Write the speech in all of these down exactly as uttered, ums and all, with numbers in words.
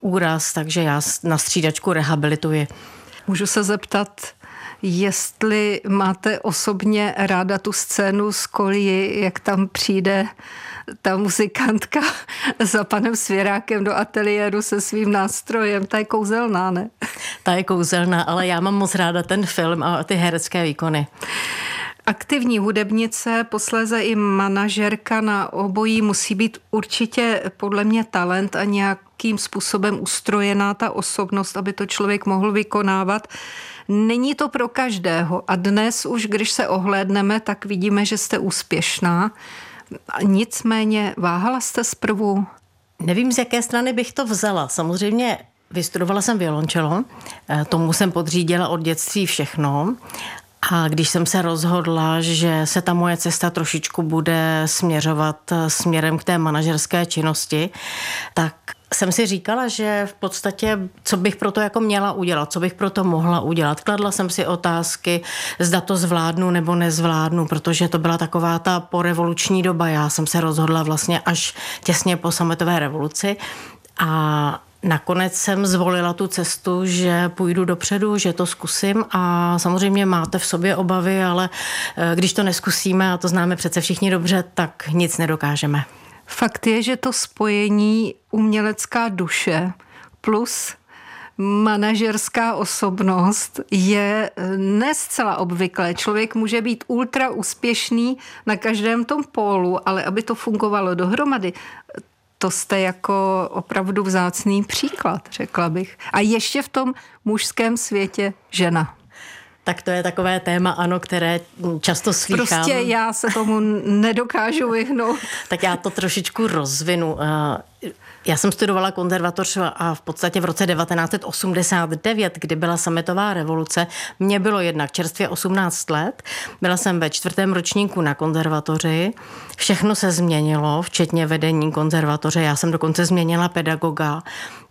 úraz, takže já na střídačku rehabilituji. Můžu se zeptat, jestli máte osobně ráda tu scénu z Kolí, jak tam přijde ta muzikantka za panem Svěrákem do ateliéru se svým nástrojem. Ta je kouzelná, ne? Ta je kouzelná, ale já mám moc ráda ten film a ty herecké výkony. Aktivní hudebnice, posléze i manažerka, na obojí musí být určitě podle mě talent a nějakým způsobem ustrojená ta osobnost, aby to člověk mohl vykonávat. Není to pro každého a dnes už, když se ohlédneme, tak vidíme, že jste úspěšná. Nicméně váhala jste zprvu? Nevím, z jaké strany bych to vzala. Samozřejmě vystudovala jsem violončelo, tomu jsem podřídila od dětství všechno. A když jsem se rozhodla, že se ta moje cesta trošičku bude směřovat směrem k té manažerské činnosti, tak jsem si říkala, že v podstatě, co bych pro to jako měla udělat, co bych pro to mohla udělat. Kladla jsem si otázky, zda to zvládnu nebo nezvládnu, protože to byla taková ta porevoluční doba. Já jsem se rozhodla vlastně až těsně po sametové revoluci a nakonec jsem zvolila tu cestu, že půjdu dopředu, že to zkusím a samozřejmě máte v sobě obavy, ale když to neskusíme, a to známe přece všichni dobře, tak nic nedokážeme. Fakt je, že to spojení umělecká duše plus manažerská osobnost je ne zcela obvyklé. Člověk může být ultra úspěšný na každém tom pólu, ale aby to fungovalo dohromady, to jste jako opravdu vzácný příklad, řekla bych. A ještě v tom mužském světě žena. Tak to je takové téma, ano, které často slýchám. Prostě já se tomu nedokážu vyhnout. Tak já to trošičku rozvinu. Já jsem studovala konzervatoř a v podstatě v roce devatenáct set osmdesát devět, kdy byla sametová revoluce, mě bylo jednak čerstvě osmnáct let. Byla jsem ve čtvrtém ročníku na konzervatoři. Všechno se změnilo, včetně vedení konzervatoře. Já jsem dokonce změnila pedagoga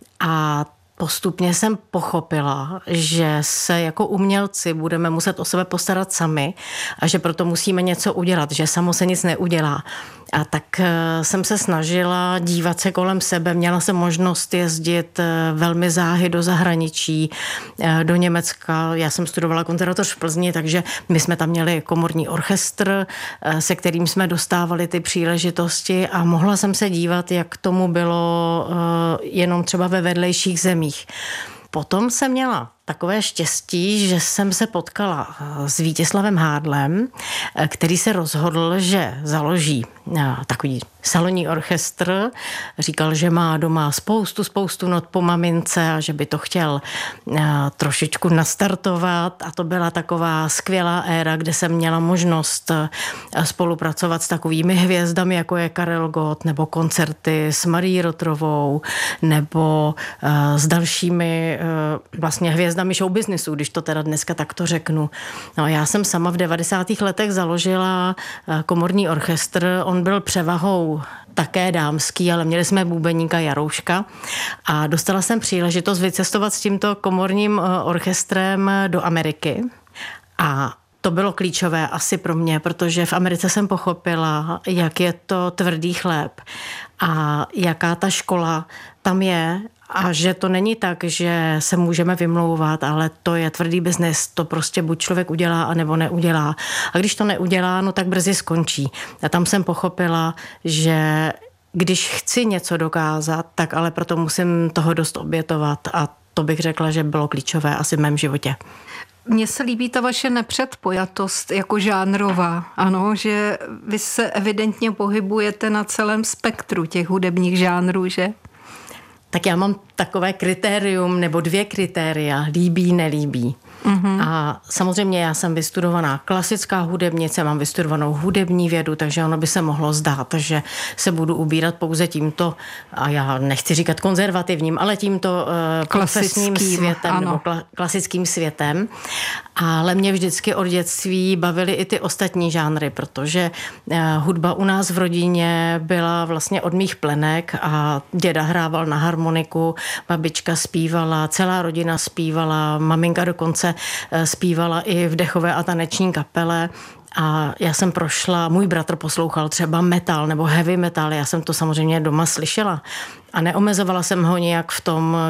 a postupně jsem pochopila, že se jako umělci budeme muset o sebe postarat sami a že proto musíme něco udělat, že samo se nic neudělá. A tak jsem se snažila dívat se kolem sebe. Měla jsem možnost jezdit velmi záhy do zahraničí, do Německa. Já jsem studovala konzervatoř v Plzni, takže my jsme tam měli komorní orchestr, se kterým jsme dostávali ty příležitosti a mohla jsem se dívat, jak tomu bylo jenom třeba ve vedlejších zemích. Potom jsem měla takové štěstí, že jsem se potkala s Vítězslavem Hádlem, který se rozhodl, že založí takový salonní orchestr. Říkal, že má doma spoustu, spoustu not po mamince a že by to chtěl trošičku nastartovat. A to byla taková skvělá éra, kde jsem měla možnost spolupracovat s takovými hvězdami, jako je Karel Gott, nebo koncerty s Marií Rotrovou, nebo s dalšími vlastně hvězdami showbiznisu, když to teda dneska takto řeknu. No, já jsem sama v devadesátých letech založila komorní orchestr. On byl převahou také dámský, ale měli jsme bubeníka Jarouška a dostala jsem příležitost vycestovat s tímto komorním orchestrem do Ameriky a to bylo klíčové asi pro mě, protože v Americe jsem pochopila, jak je to tvrdý chléb a jaká ta škola tam je a že to není tak, že se můžeme vymlouvat, ale to je tvrdý biznes, to prostě buď člověk udělá, anebo neudělá. A když to neudělá, no tak brzy skončí. A tam jsem pochopila, že když chci něco dokázat, tak ale proto musím toho dost obětovat a to bych řekla, že bylo klíčové asi v mém životě. Mně se líbí ta vaše nepředpojatost jako žánrová, ano, že vy se evidentně pohybujete na celém spektru těch hudebních žánrů, že? Tak já mám takové kritérium nebo dvě kritéria, líbí, nelíbí. Mm-hmm. A samozřejmě já jsem vystudovaná klasická hudebnice, mám vystudovanou hudební vědu, takže ono by se mohlo zdát, že se budu ubírat pouze tímto, a já nechci říkat konzervativním, ale tímto uh, profesním světem ano. nebo kla- klasickým světem. Ale mě vždycky od dětství bavily i ty ostatní žánry, protože uh, hudba u nás v rodině byla vlastně od mých plenek a děda hrával na harmoniku, babička zpívala, celá rodina zpívala, maminka dokonce zpívala i v dechové a taneční kapele A já jsem prošla, můj bratr poslouchal třeba metal nebo heavy metal, já jsem to samozřejmě doma slyšela. A neomezovala jsem ho nějak v tom,